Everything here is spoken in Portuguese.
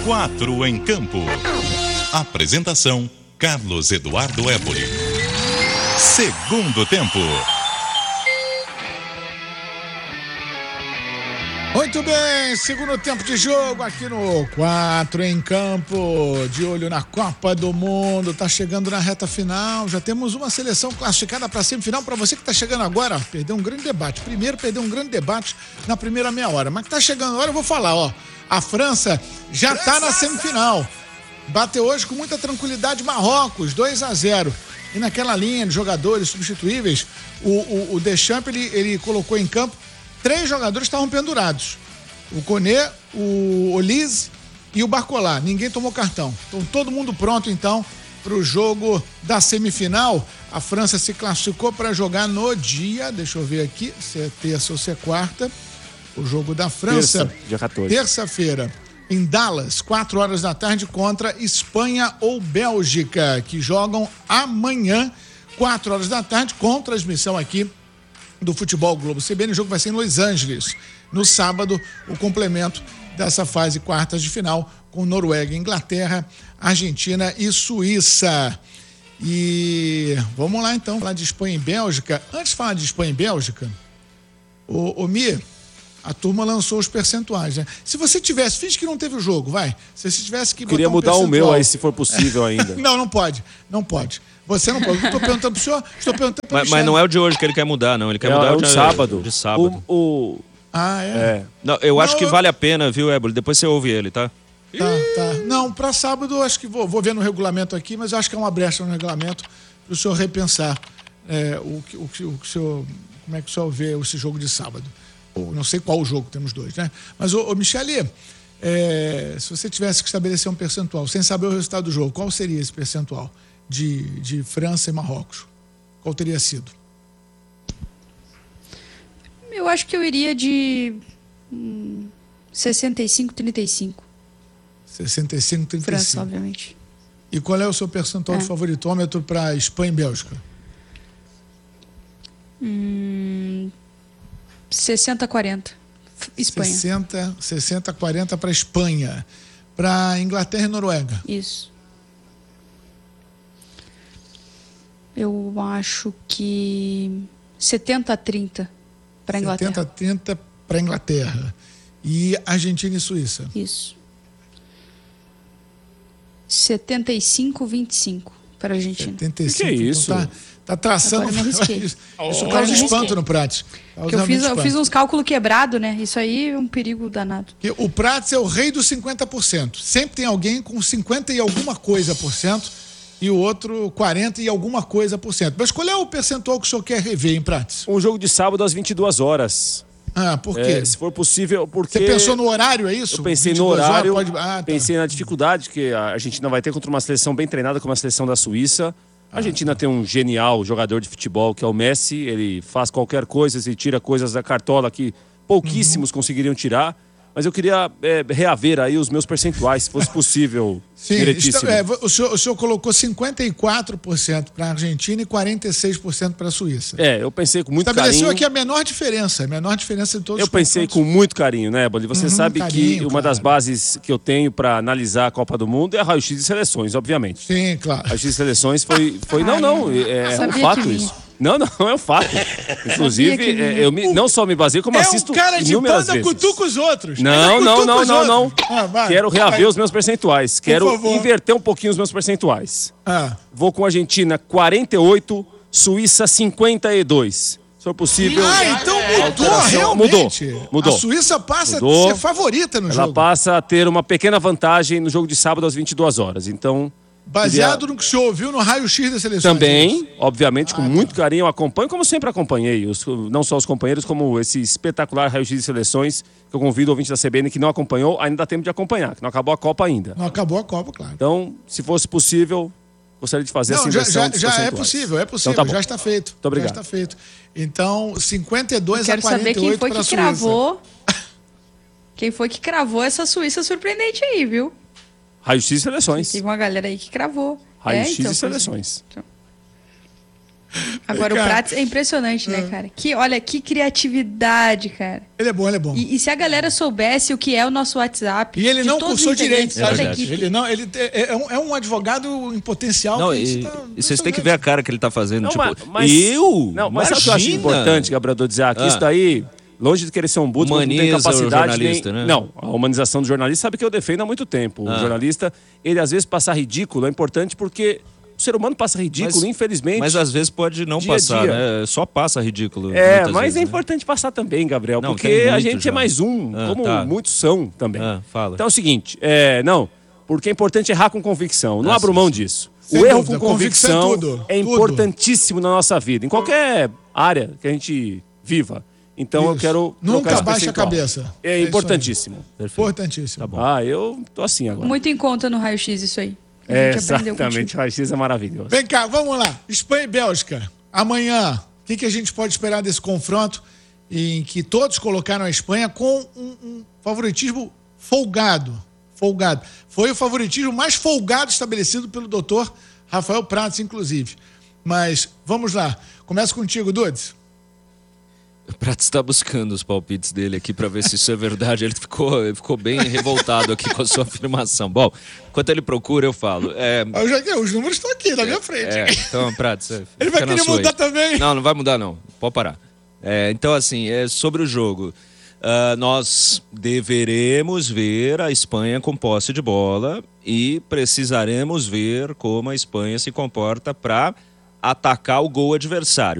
4 em Campo. Apresentação: Carlos Eduardo Éboli. Segundo tempo. Muito bem, segundo tempo de jogo aqui no 4 em Campo, de olho na Copa do Mundo, tá chegando na reta final, já temos uma seleção classificada para a semifinal. Para você que tá chegando agora, perdeu um grande debate, perdeu um grande debate na primeira meia hora, mas que tá chegando agora eu vou falar, ó, a França já tá na semifinal, bateu hoje com muita tranquilidade Marrocos, 2-0, e naquela linha de jogadores substituíveis, o Deschamps, ele colocou em campo 3 jogadores estavam pendurados. O Koné, o Olise e o Barcola. Ninguém tomou cartão. Então todo mundo pronto então para o jogo da semifinal. A França se classificou para jogar no dia, deixa eu ver aqui, se é terça ou se é quarta. O jogo da França, dia 14. Terça-feira, em Dallas, 4 horas da tarde, contra Espanha ou Bélgica, que jogam amanhã, 4 horas da tarde, com transmissão aqui do Futebol Globo CBN. O jogo vai ser em Los Angeles. No sábado, o complemento dessa fase quartas de final com Noruega, Inglaterra, Argentina e Suíça. E vamos lá então, falar de Espanha e Bélgica. Antes de falar de Espanha e Bélgica, o Mi, a turma lançou os percentuais, né? Se você tivesse, finge que não teve o jogo, vai. Se você tivesse que queria mudar o meu aí, se for possível ainda. Não pode. Você não pode. Estou perguntando pro senhor, mas não é o de hoje que ele quer mudar, não. Ele quer mudar o de sábado. De sábado. Ah, é? Não, eu acho que vale a pena, viu, Éboli? Depois você ouve ele, tá? Tá. Não, para sábado eu acho que vou ver no regulamento aqui, mas eu acho que é uma brecha no regulamento para o senhor repensar o senhor, como é que o senhor vê esse jogo de sábado. Ou não sei qual o jogo, temos 2, né? Mas, Michele, se você tivesse que estabelecer um percentual, sem saber o resultado do jogo, qual seria esse percentual de França e Marrocos? Qual teria sido? Eu acho que eu iria de 65-35. 65-35. França, obviamente. E qual é o seu percentual de favoritômetro para Espanha e Bélgica? 60-40. Espanha. 60-40 para Espanha. Para Inglaterra e Noruega. Isso. Eu acho que 70-30 para Inglaterra. 70-30 para Inglaterra. E Argentina e Suíça. Isso. 75-25 para a Argentina. 75. Que é isso? Então tá traçando. Isso causa espanto no Prates. Eu fiz uns cálculos quebrados, né? Isso aí é um perigo danado. O Prates é o rei dos 50%. Sempre tem alguém com 50 e alguma coisa por cento e o outro 40 e alguma coisa por cento. Mas qual é o percentual que o senhor quer rever, em Prates? Um jogo de sábado às 22 horas. Ah, por quê? Se for possível, porque... Você pensou no horário, é isso? Eu pensei no horário, pensei na dificuldade que a Argentina vai ter contra uma seleção bem treinada como a seleção da Suíça. A Argentina tem um genial jogador de futebol que é o Messi, ele faz qualquer coisa e tira coisas da cartola que pouquíssimos conseguiriam tirar. Mas eu queria reaver aí os meus percentuais, se fosse possível. Sim, o senhor colocou 54% para a Argentina e 46% para a Suíça. Eu pensei com muito carinho. Estabeleceu aqui a menor diferença de todos os Eu pensei com muito carinho, né, Éboli? Você sabe que uma das bases que eu tenho para analisar a Copa do Mundo é a raio-x de seleções, obviamente. Sim, claro. Raio-x de seleções foi é um fato isso. Não, é um fato. Inclusive, eu não só me baseio, como assisto inúmeras vezes. É um cara de panda cutuca os outros. Não. Quero reaver os meus percentuais. Quero inverter um pouquinho os meus percentuais. Vou com a Argentina 48, Suíça 52. Se for possível. Então mudou realmente. Mudou. A Suíça passa a ser favorita no jogo. Ela passa a ter uma pequena vantagem no jogo de sábado às 22 horas. Então... Baseado no que o senhor ouviu no raio-x da seleção. Também, obviamente, com muito carinho eu acompanho, como sempre acompanhei, não só os companheiros, como esse espetacular raio-x de seleções, que eu convido o ouvinte da CBN que não acompanhou, ainda dá tempo de acompanhar, que não acabou a Copa ainda. Não acabou a Copa, claro. Então, se fosse possível, gostaria de fazer essa inversão dos percentuais. É possível, então, tá bom. Já está feito. Muito obrigado. Já está feito. Então, 52 a 48 para a Suíça. Quero saber quem foi que cravou. Quem foi que cravou essa Suíça surpreendente aí, viu? Raio-x de seleções. Teve uma galera aí que cravou. Raio-x de seleções. Agora, o Prats é impressionante, né, cara? Olha, que criatividade, cara. Ele é bom, ele é bom. E se a galera soubesse o que é o nosso WhatsApp... E ele não cursou direito, sabe? Ele é um advogado em potencial. Não, e vocês têm que ver a cara que ele tá fazendo, Não, tipo... mas sabe o que eu acho importante, Gabriel Dodziak? Isso daí... Longe de querer ser um buto, não tem capacidade nem... né? Não, a humanização do jornalista sabe que eu defendo há muito tempo. O jornalista, ele às vezes passar ridículo é importante porque o ser humano passa ridículo, infelizmente. Mas às vezes pode não passar, né? Só passa ridículo. Mas vezes, é importante passar também, Gabriel, não, porque a gente é mais muitos são também. Fala. Então é o seguinte, porque é importante errar com convicção. Não abro mão disso. Sem o erro dúvida, com convicção é importantíssimo na nossa vida, em qualquer área que a gente viva. Então eu quero... Nunca baixa a cabeça. É importantíssimo. Importantíssimo. Tá bom. Eu tô assim agora. Muito em conta no raio-x isso aí. Exatamente, o raio-x é maravilhoso. Vem cá, vamos lá. Espanha e Bélgica. Amanhã, o que a gente pode esperar desse confronto em que todos colocaram a Espanha com um favoritismo folgado? Foi o favoritismo mais folgado estabelecido pelo doutor Rafael Prats, inclusive. Mas vamos lá. Começa contigo, Dudes. O Prats está buscando os palpites dele aqui para ver se isso é verdade. Ele ficou bem revoltado aqui com a sua afirmação. Bom, enquanto ele procura, eu falo. Os números estão aqui na minha frente. Então, Prats, ele vai querer mudar também? Não vai mudar não. Pode parar. Então, assim, sobre o jogo. Nós deveremos ver a Espanha com posse de bola e precisaremos ver como a Espanha se comporta para atacar o gol adversário.